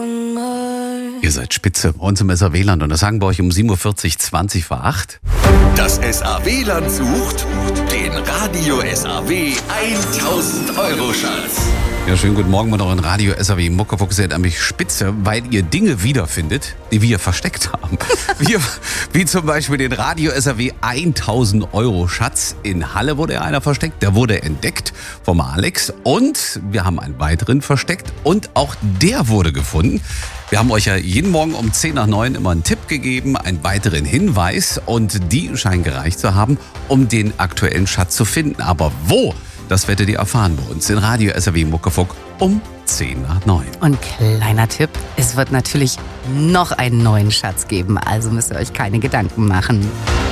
Ihr seid spitze bei uns im SAW-Land und das sagen wir euch um 7.40 Uhr, 20 vor 8. Das SAW-Land sucht den Radio SAW 1000 Euro Schatz. Ja, schönen guten Morgen mit euren Radio SAW Muckefuchs. Seid an mich spitze, weil ihr Dinge wiederfindet, die wir versteckt haben. Wie zum Beispiel den Radio SAW 1000 Euro Schatz. In Halle wurde einer versteckt, der wurde entdeckt vom Alex und wir haben einen weiteren versteckt und auch der wurde gefunden. Wir haben euch ja jeden Morgen um 10 nach 9 immer einen Tipp gegeben, einen weiteren Hinweis und die scheinen gereicht zu haben, um den aktuellen Schatz zu finden. Aber wo? Das werdet ihr erfahren bei uns in Radio SAW Muckefuck um 10 nach 9. Und kleiner Tipp, es wird natürlich noch einen neuen Schatz geben, also müsst ihr euch keine Gedanken machen.